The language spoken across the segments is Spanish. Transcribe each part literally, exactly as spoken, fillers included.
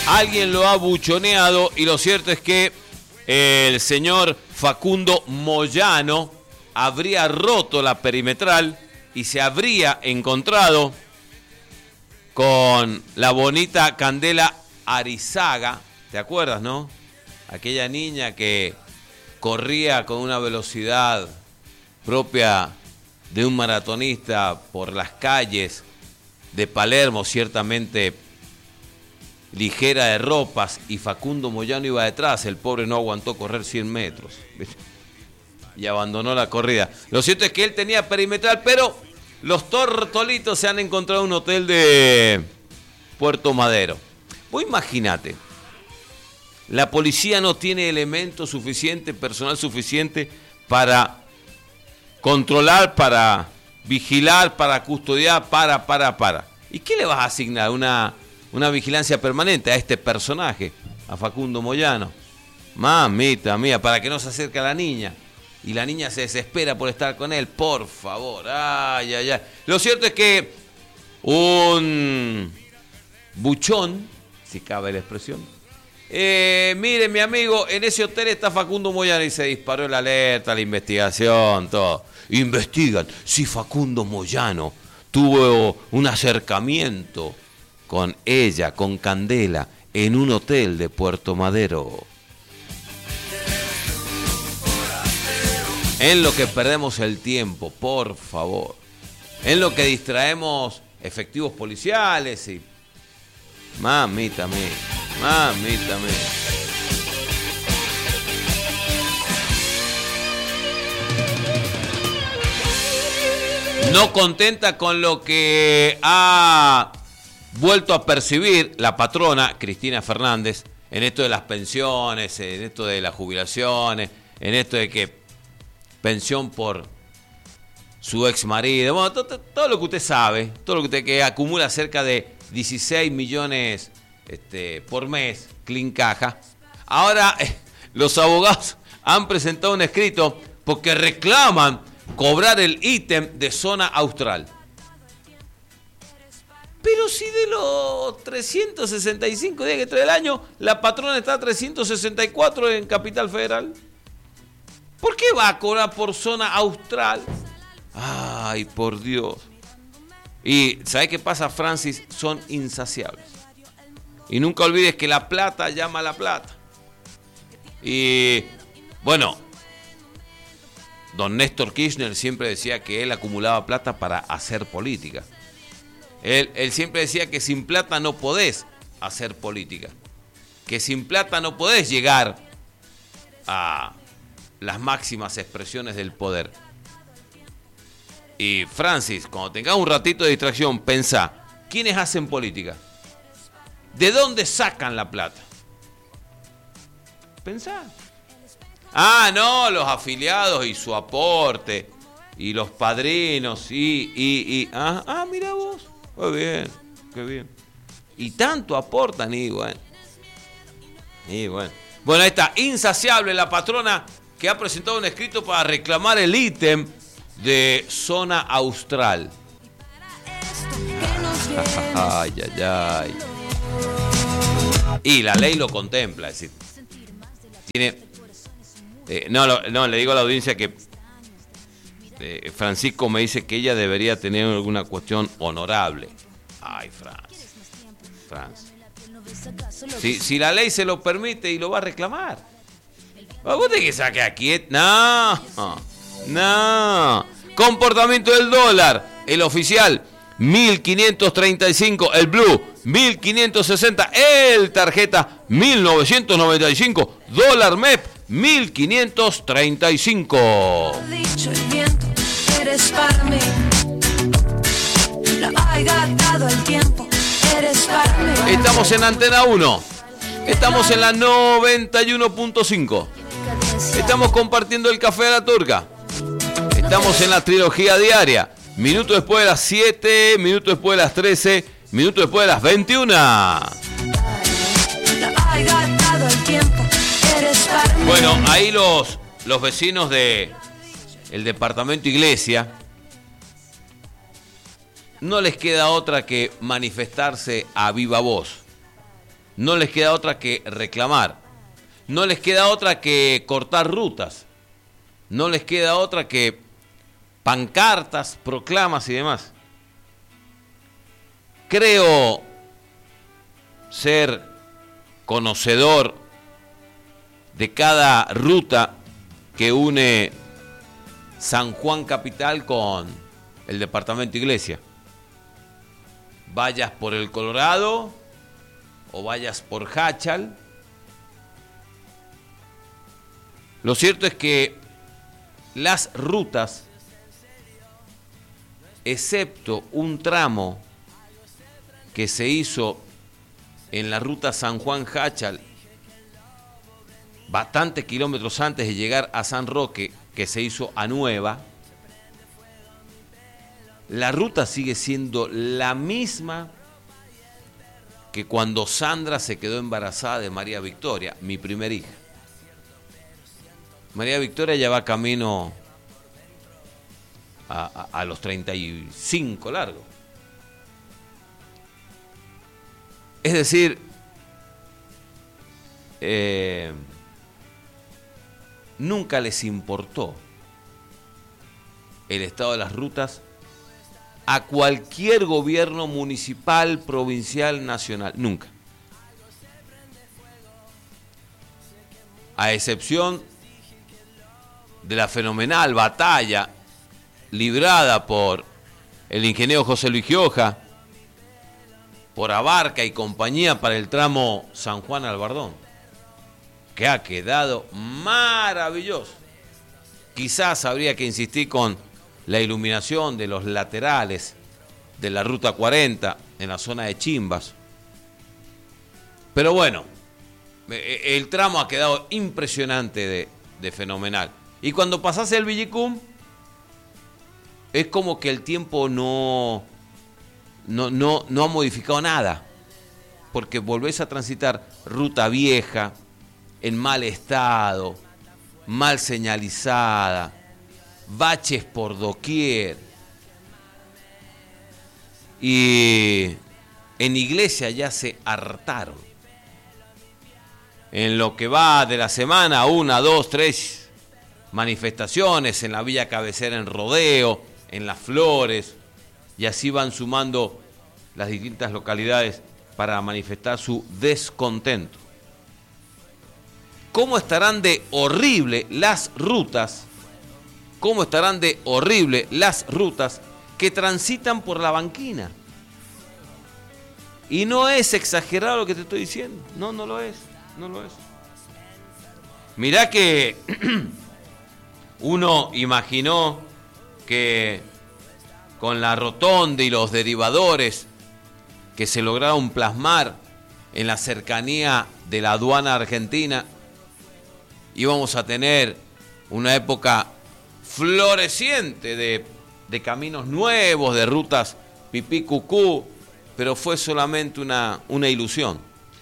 alguien lo ha buchoneado y lo cierto es que el señor Facundo Moyano habría roto la perimetral y se habría encontrado con la bonita Candela Arizaga, ¿te acuerdas, no? Aquella niña que corría con una velocidad propia de un maratonista por las calles de Palermo, ciertamente ligera de ropas, y Facundo Moyano iba detrás. El pobre no aguantó correr cien metros y abandonó la corrida. Lo cierto es que él tenía perimetral, pero los tortolitos se han encontrado en un hotel de Puerto Madero. Vos imaginate, la policía no tiene elementos suficientes, personal suficiente para controlar, para vigilar, para custodiar, para, para, para. ¿Y qué le vas a asignar? Una, una vigilancia permanente a este personaje, a Facundo Moyano. Mamita mía, para que no se acerque a la niña. Y la niña se desespera por estar con él. Por favor, ay, ay, ay. Lo cierto es que un buchón, si cabe la expresión, eh, mire, mi amigo, en ese hotel está Facundo Moyano, y se disparó la alerta, la investigación, todo. Investigan si Facundo Moyano tuvo un acercamiento con ella, con Candela, en un hotel de Puerto Madero. En lo que perdemos el tiempo, por favor. En lo que distraemos efectivos policiales y... Mamita mía, mamita mía. No contenta con lo que ha vuelto a percibir la patrona Cristina Fernández en esto de las pensiones, en esto de las jubilaciones, en esto de que pensión por su ex marido, bueno, todo, todo lo que usted sabe, todo lo que usted que acumula cerca de dieciséis millones este, por mes, clean caja. Ahora eh, los abogados han presentado un escrito porque reclaman cobrar el ítem de zona austral. Pero si de los trescientos sesenta y cinco días que trae el año, la patrona está a trescientos sesenta y cuatro en Capital Federal. ¿Por qué va a cobrar por zona austral? Ay, por Dios. Y ¿sabes qué pasa, Francis? Son insaciables. Y nunca olvides que la plata llama a la plata. Y bueno, don Néstor Kirchner siempre decía que él acumulaba plata para hacer política. Él, él siempre decía que sin plata no podés hacer política. Que sin plata no podés llegar a las máximas expresiones del poder. Y Francis, cuando tengas un ratito de distracción, pensá, ¿quiénes hacen política? ¿De dónde sacan la plata? Pensá. Ah, no, los afiliados y su aporte, y los padrinos, y, y, y, ah, ah, mira vos, qué bien, qué bien. Y tanto aportan, y bueno. Y bueno. Bueno, ahí está, insaciable la patrona que ha presentado un escrito para reclamar el ítem de zona austral. Ay, ay, ay. Y la ley lo contempla, es decir, tiene... Eh, no, no, le digo a la audiencia que eh, Francisco me dice que ella debería tener alguna cuestión honorable. Ay, Francis. Francis. Si, si la ley se lo permite y lo va a reclamar. ¿Vos te que saque aquí? No, no. Comportamiento del dólar. El oficial, mil quinientos treinta y cinco. El blue, mil quinientos sesenta. El tarjeta, mil novecientos noventa y cinco. Dólar M E P, mil quinientos treinta y cinco. Estamos en Antena uno. Estamos en la noventa y uno punto cinco. Estamos compartiendo el café de la turca. Estamos en la trilogía diaria. Minuto después de las siete, minuto después de las trece, minuto después de las veintiuna. Bueno, ahí los, los vecinos de el departamento Iglesia no les queda otra que manifestarse a viva voz. no les queda otra que reclamar, no les queda otra que cortar rutas, no les queda otra que pancartas, proclamas y demás. Creo ser conocedor de cada ruta que une San Juan Capital con el departamento Iglesia. Vayas por el Colorado o vayas por Háchal. Lo cierto es que las rutas, excepto un tramo que se hizo en la ruta San Juan-Háchal, bastantes kilómetros antes de llegar a San Roque, que se hizo a Nueva, la ruta sigue siendo la misma que cuando Sandra se quedó embarazada de María Victoria, mi primer hija. María Victoria ya va camino a, a, a los treinta y cinco largos. Es decir, eh, nunca les importó el estado de las rutas a cualquier gobierno municipal, provincial, nacional. Nunca. A excepción de la fenomenal batalla librada por el ingeniero José Luis Gioja, por Abarca y compañía para el tramo San Juan Albardón, que ha quedado maravilloso. Quizás habría que insistir con la iluminación de los laterales de la ruta cuarenta en la zona de Chimbas. Pero bueno, el tramo ha quedado impresionante de, de fenomenal. Y cuando pasás el Villicum, es como que el tiempo no, no, no, no ha modificado nada, porque volvés a transitar ruta vieja, en mal estado, mal señalizada, baches por doquier. Y en Iglesia ya se hartaron. En lo que va de la semana, una, dos, tres manifestaciones en la Villa Cabecera, en Rodeo, en Las Flores, y así van sumando las distintas localidades para manifestar su descontento. ¿Cómo estarán de horrible las rutas? ¿Cómo estarán de horrible las rutas que transitan por la banquina? Y no es exagerado lo que te estoy diciendo. No, no lo es. No lo es. Mirá que uno imaginó que con la rotonda y los derivadores que se lograron plasmar en la cercanía de la aduana argentina, íbamos a tener una época floreciente de, de caminos nuevos, de rutas pipí cucú, pero fue solamente una, una ilusión.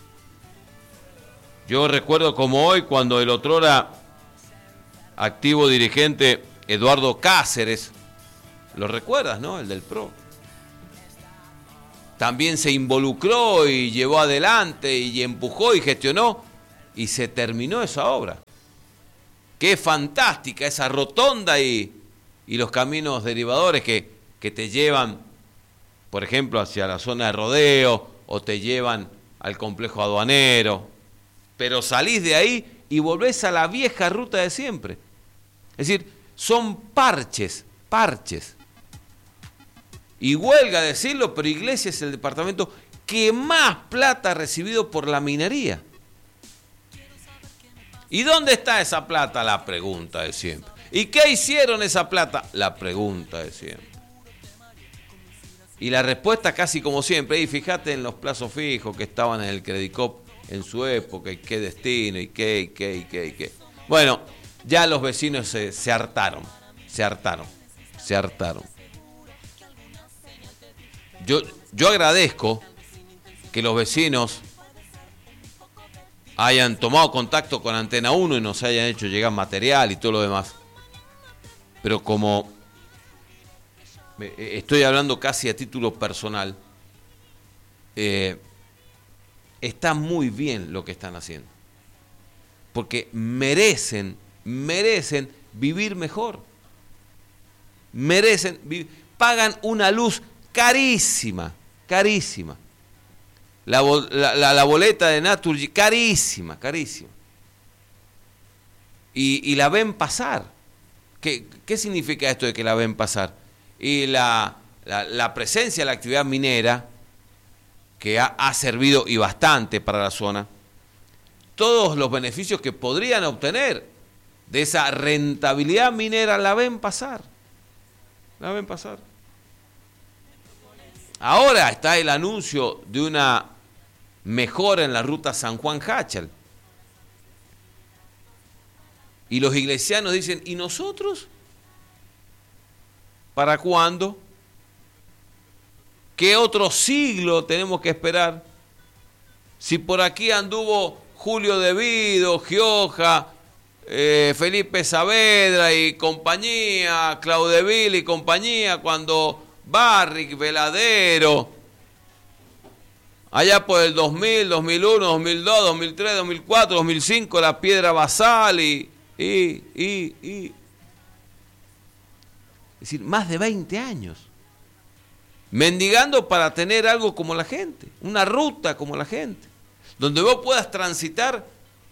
Yo recuerdo como hoy cuando el otrora activo dirigente Eduardo Cáceres, lo recuerdas, ¿no? El del P R O. También se involucró y llevó adelante y empujó y gestionó y se terminó esa obra. Qué fantástica esa rotonda y, y los caminos derivadores que, que te llevan, por ejemplo, hacia la zona de Rodeo o te llevan al complejo aduanero. Pero salís de ahí y volvés a la vieja ruta de siempre. Es decir, son parches, parches. Y huelga decirlo, pero Iglesia es el departamento que más plata ha recibido por la minería. ¿Y dónde está esa plata? La pregunta de siempre. ¿Y qué hicieron esa plata? La pregunta de siempre. Y la respuesta casi como siempre, y fíjate en los plazos fijos que estaban en el Credicop en su época, y qué destino, y qué, y qué, y qué, y qué. Bueno, ya los vecinos se, se hartaron, se hartaron, se hartaron. Yo, yo agradezco que los vecinos hayan tomado contacto con Antena uno y nos hayan hecho llegar material y todo lo demás. Pero como estoy hablando casi a título personal, eh, está muy bien lo que están haciendo. Porque merecen, merecen vivir mejor. Merecen, pagan una luz carísima, carísima. La, la, la, la boleta de Naturgy, carísima, carísima. Y, y la ven pasar. ¿Qué, ¿Qué significa esto de que la ven pasar? Y la, la, la presencia de la actividad minera, que ha, ha servido y bastante para la zona, todos los beneficios que podrían obtener de esa rentabilidad minera la ven pasar. La ven pasar. Ahora está el anuncio de una mejora en la ruta San Juan-Jáchal. Y los iglesianos dicen, ¿y nosotros? ¿Para cuándo? ¿Qué otro siglo tenemos que esperar? Si por aquí anduvo Julio Devido, Gioja, eh, Felipe Saavedra y compañía, Claudeville y compañía, cuando Barrick, Veladero, allá por el dos mil, dos mil uno, dos mil dos, dos mil tres, dos mil cuatro, dos mil cinco, la Piedra Basal y, y, y, y... Es decir, más de veinte años. Mendigando para tener algo como la gente, una ruta como la gente, donde vos puedas transitar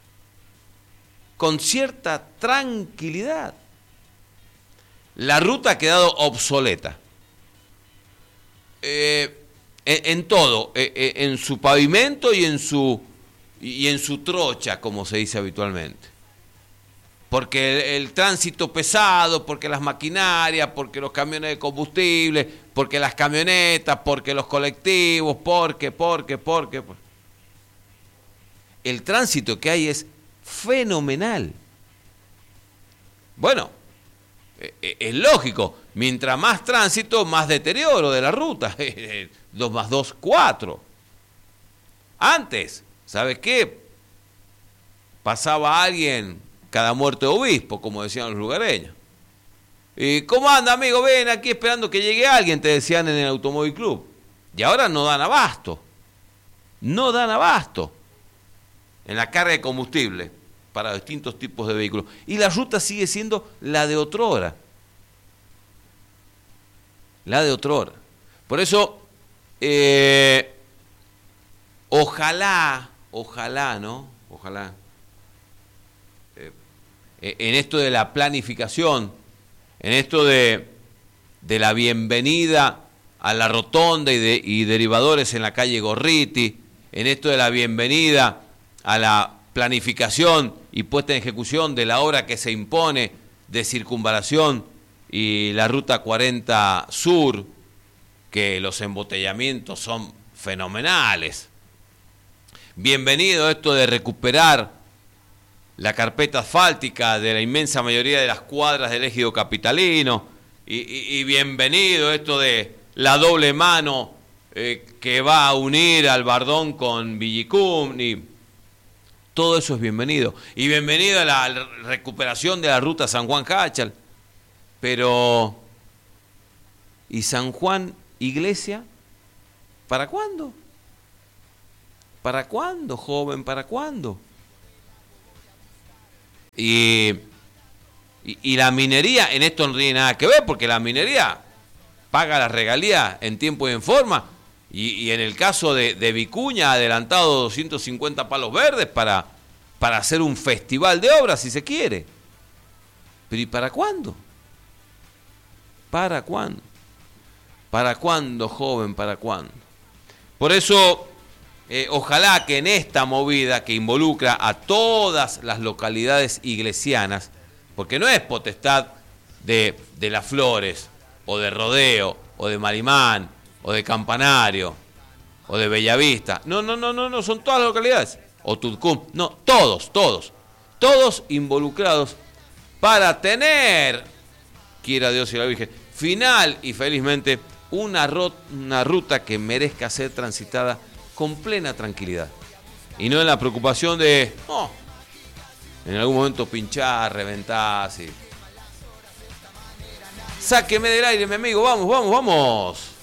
con cierta tranquilidad. La ruta ha quedado obsoleta. Eh, en, en todo, eh, en su pavimento y en su, y en su trocha, como se dice habitualmente. Porque el, el tránsito pesado, porque las maquinarias, porque los camiones de combustible, porque las camionetas, porque los colectivos, porque, porque, porque... porque. El tránsito que hay es fenomenal. Bueno, es lógico, mientras más tránsito, más deterioro de la ruta. dos más dos, cuatro. Antes, ¿sabes qué? Pasaba alguien cada muerte de obispo, como decían los lugareños. ¿Y cómo anda, amigo? Ven aquí esperando que llegue alguien, te decían en el Automóvil Club. Y ahora no dan abasto. No dan abasto en la carga de combustible para distintos tipos de vehículos. Y la ruta sigue siendo la de otrora. La de otrora. Por eso, eh, ojalá, ojalá, ¿no? Ojalá, eh, en esto de la planificación, en esto de, de la bienvenida a la rotonda y, de, y derivadores en la calle Gorriti, en esto de la bienvenida a la planificación y puesta en ejecución de la obra que se impone de circunvalación y la ruta cuarenta Sur, que los embotellamientos son fenomenales. Bienvenido esto de recuperar la carpeta asfáltica de la inmensa mayoría de las cuadras del ejido capitalino y, y, y bienvenido esto de la doble mano eh, que va a unir al Bardón con Villicum y todo eso es bienvenido. Y bienvenido a la recuperación de la ruta San Juan-Jáchal. Pero, ¿y San Juan Iglesia? ¿Para cuándo? ¿Para cuándo, joven? ¿Para cuándo? Y, y, y la minería, en esto no tiene nada que ver, porque la minería paga las regalías en tiempo y en forma. Y, y en el caso de, de Vicuña ha adelantado doscientos cincuenta palos verdes para, para hacer un festival de obras, si se quiere. Pero ¿y para cuándo? ¿Para cuándo? ¿Para cuándo, joven? ¿Para cuándo? Por eso, eh, ojalá que en esta movida que involucra a todas las localidades iglesianas, porque no es potestad de, de Las Flores, o de Rodeo, o de Marimán, o de Campanario, o de Bellavista. No, no, no, no, no, son todas las localidades. O Tutcum. No, todos, todos. Todos involucrados para tener, quiera Dios y la Virgen, final y felizmente una, ro- una ruta que merezca ser transitada con plena tranquilidad. Y no en la preocupación de, oh, en algún momento pinchar, reventar, así. Sáqueme del aire, mi amigo, vamos, vamos, vamos.